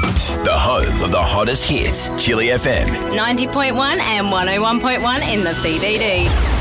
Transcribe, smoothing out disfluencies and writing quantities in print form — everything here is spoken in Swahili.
The home of the hottest hits, Chili FM. 90.1 and 101.1 in the CBD.